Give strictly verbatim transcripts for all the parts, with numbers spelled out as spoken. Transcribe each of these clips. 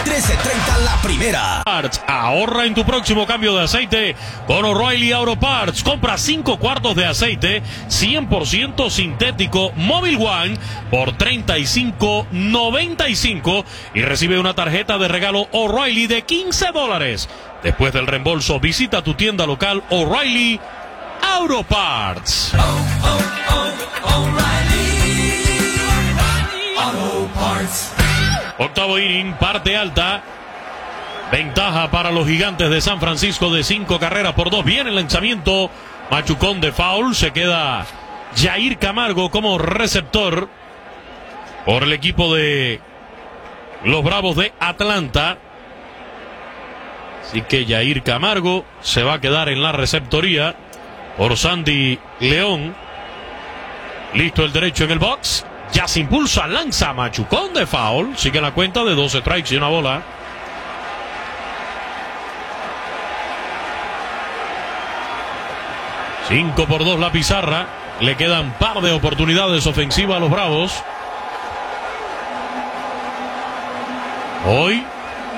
trece treinta la primera. Ahorra en tu próximo cambio de aceite con O'Reilly Auto Parts. Compra cinco cuartos de aceite cien por ciento sintético Móvil One por treinta y cinco noventa y cinco y recibe una tarjeta de regalo O'Reilly de quince dólares. Después del reembolso, visita tu tienda local O'Reilly Auto Parts. Oh, oh, oh, O'Reilly Auto Parts. Octavo inning, parte alta. Ventaja para los Gigantes de San Francisco de cinco carreras por dos. Viene el lanzamiento. Machucón de foul. Se queda Yair Camargo como receptor por el equipo de los Bravos de Atlanta. Así que Yair Camargo se va a quedar en la receptoría por Sandy León. Listo el derecho en el box. Ya se impulsa, lanza machucón de foul. Sigue la cuenta de doce strikes y una bola. cinco por dos la pizarra. Le quedan par de oportunidades ofensivas a los Bravos. Hoy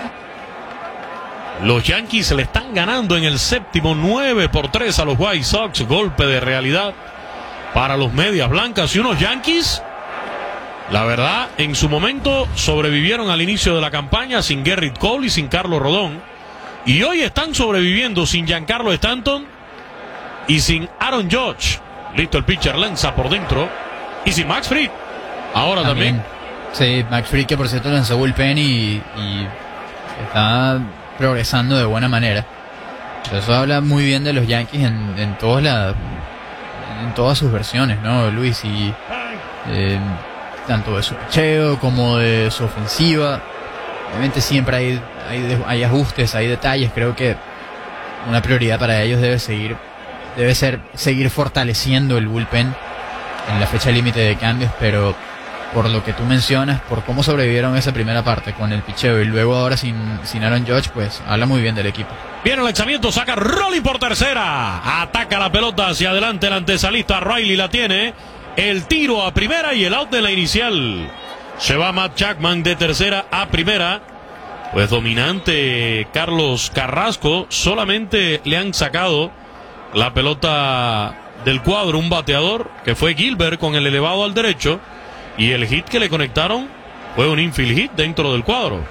los Yankees le están ganando en el séptimo nueve por tres a los White Sox. Golpe de realidad para los Medias Blancas. Y unos Yankees, la verdad, en su momento sobrevivieron al inicio de la campaña sin Gerrit Cole y sin Carlos Rodón. Y hoy están sobreviviendo sin Giancarlo Stanton y sin Aaron Judge. Listo el pitcher, lanza por dentro. Y sin Max Fried. Ahora también. también. Sí, Max Fried, que por cierto lanzó bullpen y, y está progresando de buena manera. Eso habla muy bien de los Yankees en, en, todas, la, en todas sus versiones, ¿no, Luis? Y eh, tanto de su picheo como de su ofensiva. Obviamente siempre hay, hay, hay ajustes, hay detalles. Creo que una prioridad para ellos debe seguir debe ser seguir fortaleciendo el bullpen en la fecha límite de cambios, pero por lo que tú mencionas, por cómo sobrevivieron esa primera parte con el picheo y luego ahora sin, sin Aaron Judge, pues habla muy bien del equipo. Viene el lanzamiento, saca Rolling por tercera, ataca la pelota hacia adelante el antesalista, Riley la tiene, el tiro a primera y el out de la inicial. Se va Matt Chapman de tercera a primera. Pues dominante Carlos Carrasco, solamente le han sacado la pelota del cuadro un bateador que fue Gilbert con el elevado al derecho. Y el hit que le conectaron fue un infield hit dentro del cuadro.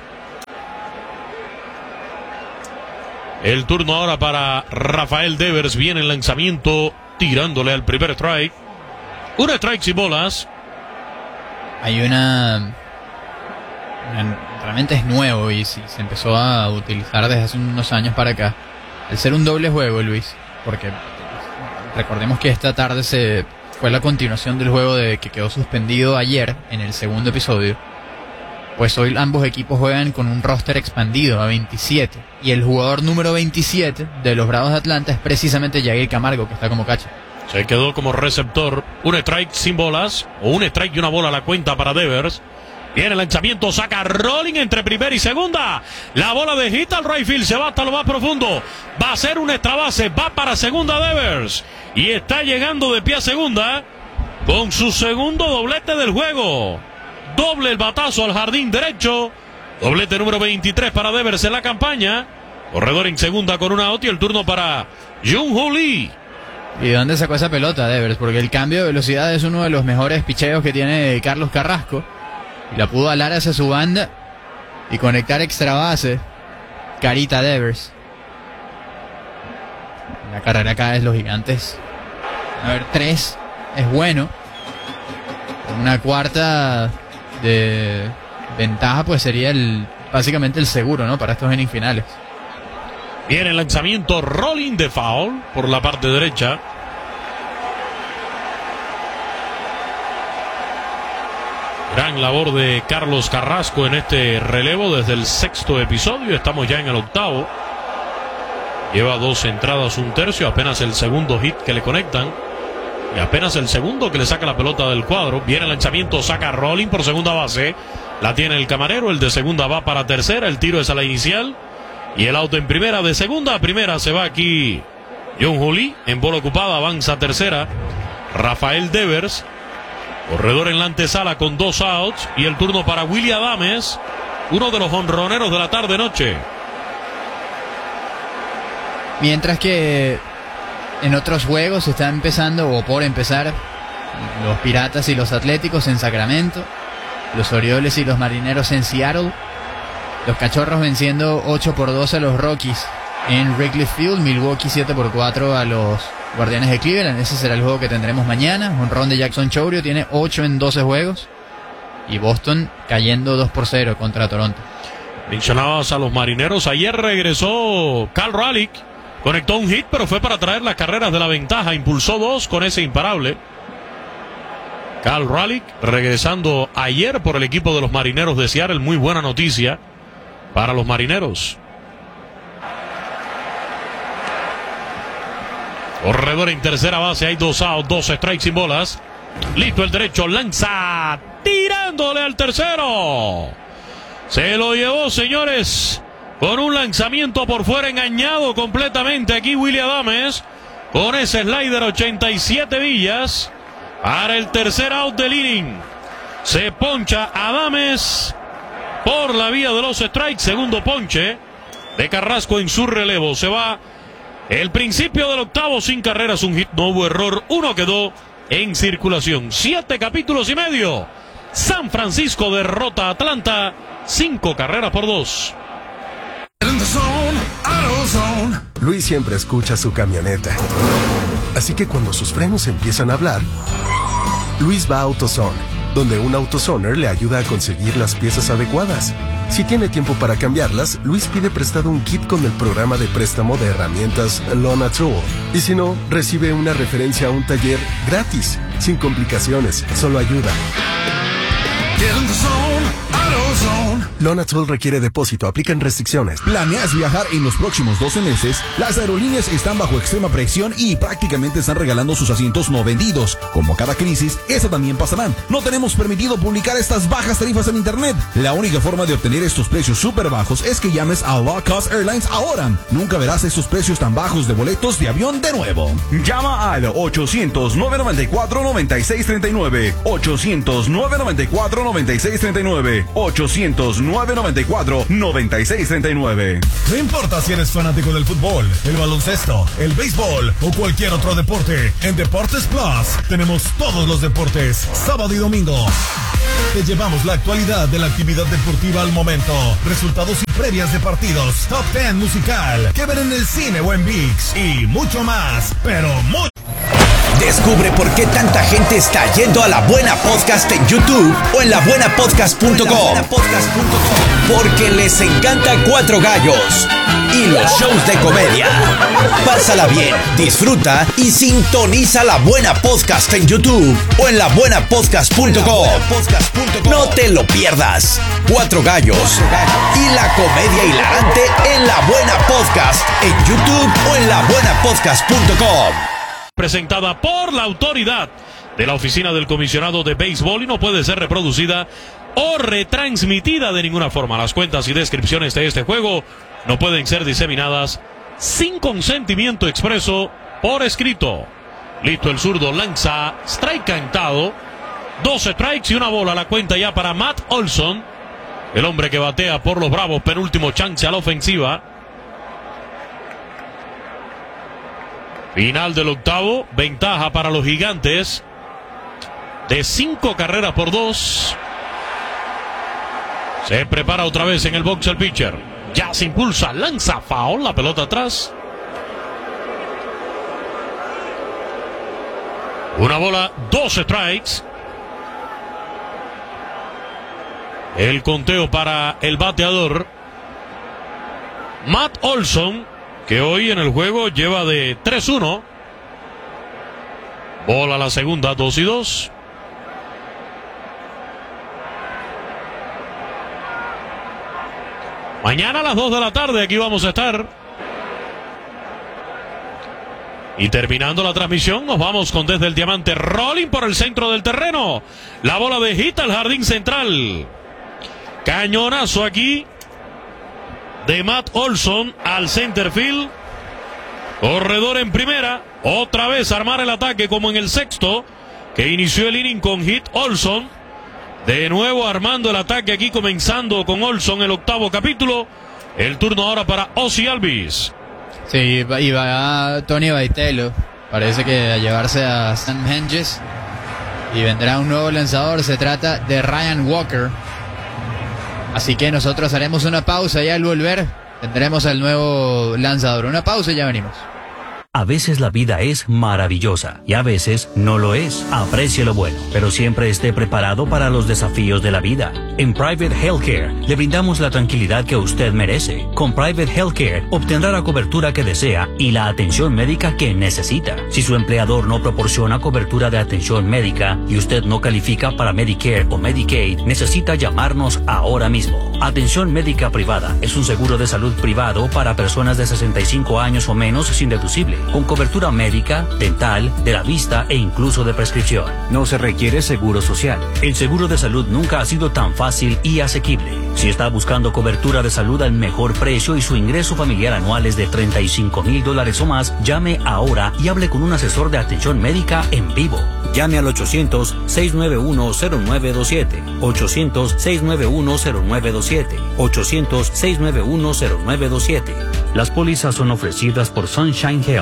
El turno ahora para Rafael Devers. Viene el lanzamiento tirándole al primer strike. Un strike sin bolas. Hay una, una... Realmente es nuevo y sí, se empezó a utilizar desde hace unos años para acá. El ser un doble juego, Luis. Porque recordemos que esta tarde se... fue la continuación del juego de que quedó suspendido ayer en el segundo episodio. Pues hoy ambos equipos juegan con un roster expandido a veintisiete. Y el jugador número veintisiete de los Bravos de Atlanta es precisamente Yair Camargo, que está como catcher. Se quedó como receptor. Un strike sin bolas. O un strike y una bola a la cuenta para Devers. Viene el lanzamiento, saca Rolling entre primera y segunda. La bola de hit al right field, se va hasta lo más profundo. Va a ser un extra base, va para segunda Devers. Y está llegando de pie a segunda con su segundo doblete del juego. Doble el batazo al jardín derecho. Doblete número veintitrés para Devers en la campaña. Corredor en segunda con un out y el turno para Jung-Hoo Lee. ¿Y de dónde sacó esa pelota, Devers? Porque el cambio de velocidad es uno de los mejores picheos que tiene Carlos Carrasco. Y la pudo alar hacia su banda y conectar extra base. Carita Devers. La carrera acá es los Gigantes. A ver, tres es bueno. Una cuarta de ventaja pues sería el básicamente el seguro, ¿no? Para estos innings finales. Viene el lanzamiento, rolling de foul por la parte derecha. Gran labor de Carlos Carrasco en este relevo desde el sexto episodio. Estamos ya en el octavo. Lleva dos entradas, un tercio. Apenas el segundo hit que le conectan. Y apenas el segundo que le saca la pelota del cuadro. Viene el lanzamiento, saca Rolling por segunda base. La tiene el camarero. El de segunda va para tercera. El tiro es a la inicial. Y el auto en primera. De segunda a primera se va aquí Jung-Hoo Lee. En bola ocupada avanza a tercera Rafael Devers. Corredor en la antesala con dos outs. Y el turno para Willy Adames. uno de los jonroneros de la tarde-noche. Mientras que en otros juegos está empezando, o por empezar, los Piratas y los Atléticos en Sacramento, los Orioles y los Marineros en Seattle, los Cachorros venciendo ocho por dos a los Rockies en Wrigley Field, Milwaukee siete por cuatro a los Guardianes de Cleveland. Ese será el juego que tendremos mañana. Honrón de Jackson Chourio, tiene ocho en doce juegos, y Boston cayendo dos por cero contra Toronto. Mencionabas a los Marineros, ayer regresó Cal Raleigh, conectó un hit, pero fue para traer las carreras de la ventaja, impulsó dos con ese imparable. Cal Raleigh regresando ayer por el equipo de los Marineros de Seattle, muy buena noticia para los Marineros. Corredor en tercera base, hay dos outs, dos strikes sin bolas. Listo el derecho, lanza, tirándole al tercero. Se lo llevó, señores, con un lanzamiento por fuera, engañado completamente aquí Willy Adames, con ese slider ochenta y siete millas para el tercer out del inning. Se poncha Adames por la vía de los strikes, segundo ponche de Carrasco en su relevo. Se va el principio del octavo sin carreras, un hit, no hubo error, uno quedó en circulación. Siete capítulos y medio. San Francisco derrota a Atlanta, cinco carreras por dos. Luis siempre escucha su camioneta. Así que cuando sus frenos empiezan a hablar, Luis va a AutoZone, donde un AutoZoner le ayuda a conseguir las piezas adecuadas. Si tiene tiempo para cambiarlas, Luis pide prestado un kit con el programa de préstamo de herramientas Lona Tool. Y si no, recibe una referencia a un taller gratis, sin complicaciones, solo ayuda. Lona Tool requiere depósito, aplican restricciones. ¿Planeas viajar en los próximos doce meses? Las aerolíneas están bajo extrema presión y prácticamente están regalando sus asientos no vendidos. Como cada crisis, esa también pasará. No tenemos permitido publicar estas bajas tarifas en internet. La única forma de obtener estos precios súper bajos es que llames a Low Cost Airlines ahora. Nunca verás estos precios tan bajos de boletos de avión de nuevo. Llama al ochocientos, nueve noventa y cuatro, noventa y seis treinta y nueve. ochocientos, nueve noventa y cuatro, noventa y seis treinta y nueve. ochocientos, nueve noventa y cuatro, noventa y seis treinta y nueve. No importa si eres fanático del fútbol, el baloncesto, el béisbol o cualquier otro deporte, en Deportes Plus tenemos todos los deportes, sábado y domingo. Te llevamos la actualidad de la actividad deportiva al momento, resultados y previas de partidos, top diez musical, que ver en el cine o en ViX y mucho más, pero mucho. Descubre por qué tanta gente está yendo a La Buena Podcast en YouTube o en la buena podcast punto com. Porque les encanta Cuatro Gallos y los shows de comedia. Pásala bien, disfruta y sintoniza La Buena Podcast en YouTube o en la buena podcast punto com. No te lo pierdas. Cuatro Gallos y la comedia hilarante en La Buena Podcast en YouTube o en la buena podcast punto com. Presentada por la autoridad de la Oficina del Comisionado de Béisbol y no puede ser reproducida o retransmitida de ninguna forma. Las cuentas y descripciones de este juego no pueden ser diseminadas sin consentimiento expreso por escrito. Listo el zurdo, lanza, strike cantado, dos strikes y una bola. La cuenta ya para Matt Olson, el hombre que batea por los Bravos, penúltimo chance a la ofensiva. Final del octavo, ventaja para los Gigantes de cinco carreras por dos. Se prepara otra vez en el box el pitcher. Ya se impulsa, lanza, foul, la pelota atrás. Una bola, dos strikes. El conteo para el bateador Matt Olson, que hoy en el juego lleva de tres uno. Bola a la segunda, dos y dos. Mañana a las dos de la tarde aquí vamos a estar. Y terminando la transmisión nos vamos con Desde el Diamante, rolling por el centro del terreno. La bola de hit al jardín central. Cañonazo aquí de Matt Olson al center field. Corredor en primera. Otra vez armar el ataque como en el sexto, que inició el inning con hit Olson. De nuevo armando el ataque aquí, comenzando con Olson el octavo capítulo. El turno ahora para Ozzie Albies. Sí, y va Tony Vitello. Parece que a llevarse a Sam Hedges. Y vendrá un nuevo lanzador. Se trata de Ryan Walker. Así que nosotros haremos una pausa y al volver tendremos al nuevo lanzador. Una pausa y ya venimos. A veces la vida es maravillosa y a veces no lo es. Aprecie lo bueno, pero siempre esté preparado para los desafíos de la vida. En Private Healthcare le brindamos la tranquilidad que usted merece. Con Private Healthcare obtendrá la cobertura que desea y la atención médica que necesita. Si su empleador no proporciona cobertura de atención médica y usted no califica para Medicare o Medicaid, necesita llamarnos ahora mismo. Atención médica privada es un seguro de salud privado para personas de sesenta y cinco años o menos sin deducible, con cobertura médica, dental, de la vista e incluso de prescripción. No se requiere seguro social. El seguro de salud nunca ha sido tan fácil y asequible. Si está buscando cobertura de salud al mejor precio y su ingreso familiar anual es de treinta y cinco mil dólares o más, llame ahora y hable con un asesor de atención médica en vivo. Llame al ochocientos, seis nueve uno, cero nueve dos siete, ochocientos, seis nueve uno, cero nueve dos siete, ochocientos, seis nueve uno, cero nueve dos siete. Las pólizas son ofrecidas por Sunshine Health.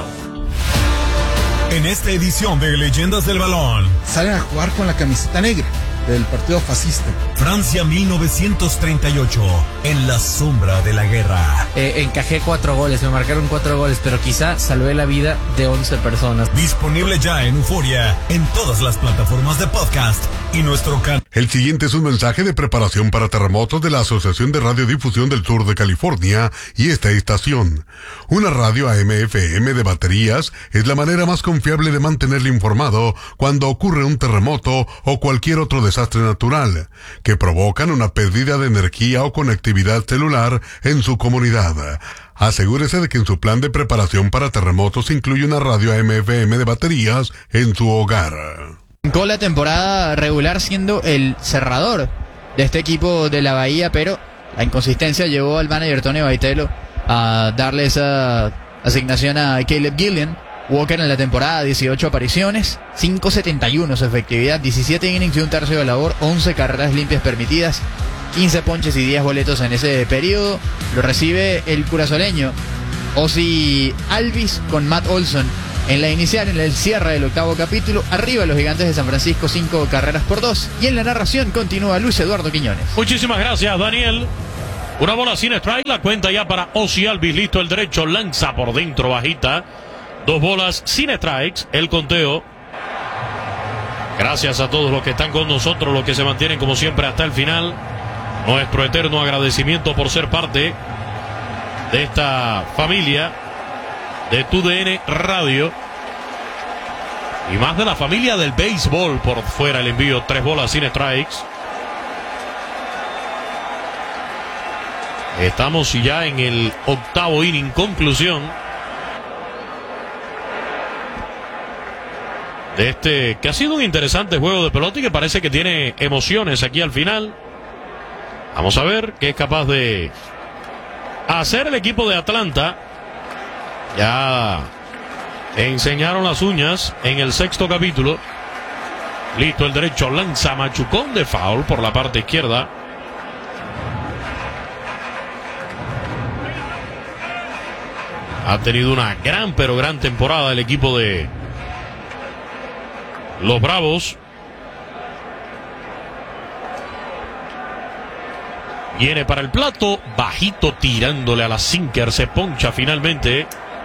En esta edición de Leyendas del Balón, salen a jugar con la camiseta negra del partido fascista. Francia mil novecientos treinta y ocho, en la sombra de la guerra. Eh, encajé cuatro goles, me marcaron cuatro goles, pero quizá salvé la vida de once personas. Disponible ya en Euforia, en todas las plataformas de podcast y nuestro canal. El siguiente es un mensaje de preparación para terremotos de la Asociación de Radiodifusión del Sur de California y esta estación. Una radio A M F M de baterías es la manera más confiable de mantenerle informado cuando ocurre un terremoto o cualquier otro desastre natural que provocan una pérdida de energía o conectividad celular en su comunidad. Asegúrese de que en su plan de preparación para terremotos incluye una radio A M F M de baterías en su hogar. Con la temporada regular siendo el cerrador de este equipo de la Bahía, pero la inconsistencia llevó al manager Tony Vitello a darle esa asignación a Caleb Gillian. Walker en la temporada, dieciocho apariciones, cinco setenta y uno su efectividad, diecisiete innings y un tercio de labor, once carreras limpias permitidas, quince ponches y diez boletos en ese periodo. Lo recibe el curazoleño Ozzie Albies con Matt Olson en la inicial, en el cierre del octavo capítulo. Arriba los Gigantes de San Francisco, cinco carreras por dos. Y en la narración continúa Luis Eduardo Quiñones. Muchísimas gracias, Daniel. Una bola sin strike, la cuenta ya para Ozzie Albies, listo el derecho, lanza por dentro bajita. Dos bolas sin strikes, el conteo. Gracias a todos los que están con nosotros, los que se mantienen como siempre hasta el final. Nuestro eterno agradecimiento por ser parte de esta familia de T U D N Radio. Y más de la familia del béisbol por fuera el envío. Tres bolas sin strikes. Estamos ya en el octavo inning, conclusión de este que ha sido un interesante juego de pelota y que parece que tiene emociones aquí al final. Vamos a ver qué es capaz de hacer el equipo de Atlanta. Ya enseñaron las uñas en el sexto capítulo. Listo el derecho, lanza machucón de foul por la parte izquierda. Ha tenido una gran pero gran temporada el equipo de los Bravos. Viene para el plato, bajito tirándole a la sinker, se poncha finalmente.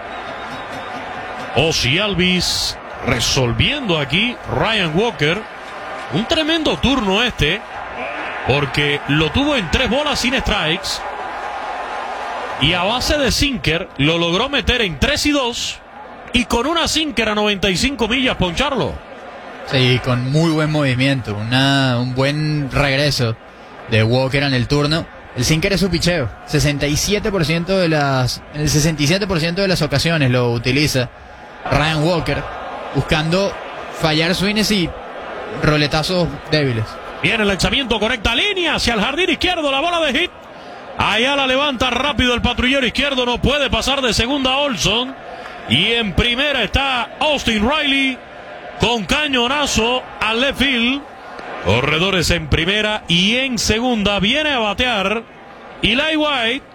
Ozzie Albies resolviendo aquí. Ryan Walker, un tremendo turno este, porque lo tuvo en tres bolas sin strikes y a base de sinker lo logró meter en tres y dos y con una sinker a noventa y cinco millas poncharlo. Sí, con muy buen movimiento, una, un buen regreso de Walker en el turno. El sinker es su picheo, sesenta y siete por ciento de las, en el sesenta y siete por ciento de las ocasiones lo utiliza Ryan Walker, buscando fallar swings y roletazos débiles. Viene el lanzamiento, conecta línea hacia el jardín izquierdo, la bola de hit. Allá la levanta rápido el patrullero izquierdo, no puede pasar de segunda Olson. Y en primera está Austin Riley con cañonazo al left field. Corredores en primera y en segunda. Viene a batear Eli White,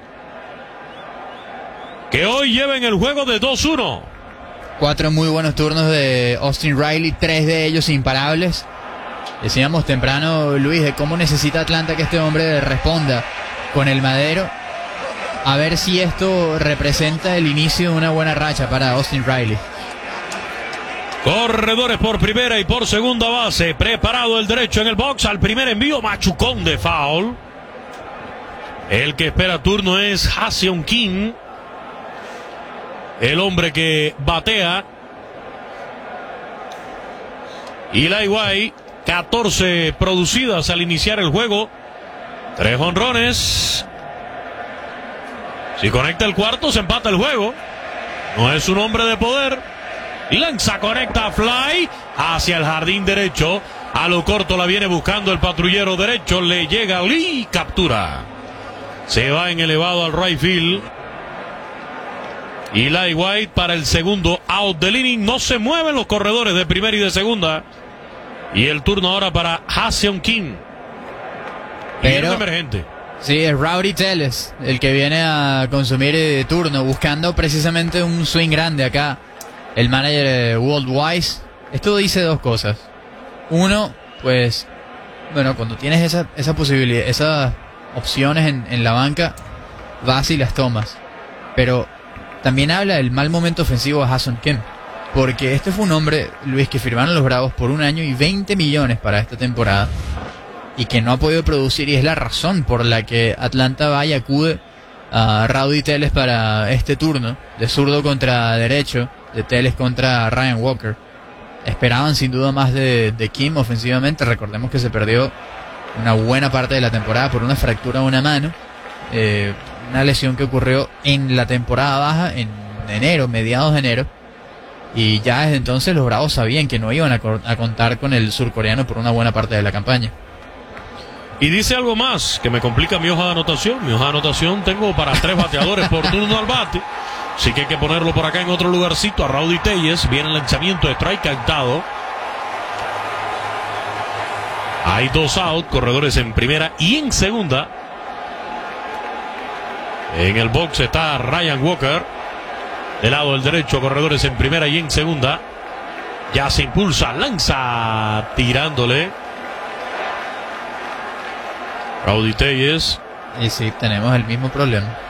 que hoy lleva en el juego de dos uno. Cuatro muy buenos turnos de Austin Riley, tres de ellos imparables. Decíamos temprano, Luis, de cómo necesita Atlanta que este hombre responda con el madero. A ver si esto representa el inicio de una buena racha para Austin Riley. Corredores por primera y por segunda base. Preparado el derecho en el box. Al primer envío, machucón de foul. El que espera turno es Ha-Seong Kim, el hombre que batea. Eli White, catorce producidas al iniciar el juego. Tres jonrones. Si conecta el cuarto, se empata el juego. No es un hombre de poder. Lanza, conecta, fly hacia el jardín derecho. A lo corto la viene buscando el patrullero derecho. Le llega Lee, captura. Se va en elevado al right field. Eli White para el segundo out del inning. No se mueven los corredores de primera y de segunda. Y el turno ahora para Ha-Seong Kim. Pero emergente. Sí, es Rowdy Tellez el que viene a consumir eh, turno, buscando precisamente un swing grande acá. El manager eh, Walt Weiss. Esto dice dos cosas. Uno, pues, bueno, cuando tienes esa, esa posibilidad, esas opciones en, en la banca, vas y las tomas. Pero también habla del mal momento ofensivo de Ha-Seong Kim. Porque este fue un hombre, Luis, que firmaron los Bravos por un año y veinte millones para esta temporada. Y que no ha podido producir, y es la razón por la que Atlanta va y acude a Rowdy Tellez para este turno, de zurdo contra derecho, de Tellez contra Ryan Walker. Esperaban sin duda más de, de Kim ofensivamente. Recordemos que se perdió una buena parte de la temporada por una fractura de una mano, eh, una lesión que ocurrió en la temporada baja, en enero, mediados de enero, y ya desde entonces los Bravos sabían que no iban a, a contar con el surcoreano por una buena parte de la campaña. Y dice algo más que me complica mi hoja de anotación. Mi hoja de anotación tengo para tres bateadores por turno al bate. Así que hay que ponerlo por acá en otro lugarcito. A Rowdy Tellez. Viene el lanzamiento de strike cantado. Hay dos out. Corredores en primera y en segunda. En el box está Ryan Walker. Del lado del derecho, corredores en primera y en segunda. Ya se impulsa. Lanza tirándole. Rowdy Tellez. Y sí, tenemos el mismo problema.